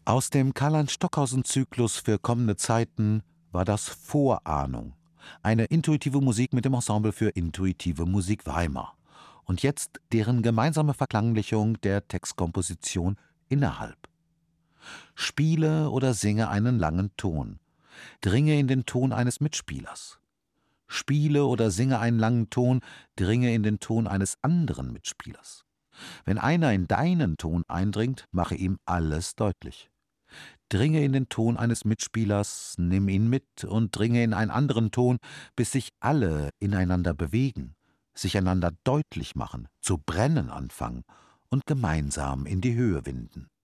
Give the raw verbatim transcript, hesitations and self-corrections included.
Aus dem Karlheinz-Stockhausen-Zyklus für kommende Zeiten war das Vorahnung, eine intuitive Musik mit dem Ensemble für intuitive Musik Weimar. Und jetzt deren gemeinsame Verklanglichung der Textkomposition innerhalb. Spiele oder singe einen langen Ton. Dringe in den Ton eines Mitspielers. Spiele oder singe einen langen Ton, dringe in den Ton eines anderen Mitspielers. Wenn einer in deinen Ton eindringt, mache ihm alles deutlich. Dringe in den Ton eines Mitspielers, nimm ihn mit und dringe in einen anderen Ton, bis sich alle ineinander bewegen, sich einander deutlich machen, zu brennen anfangen und gemeinsam in die Höhe winden.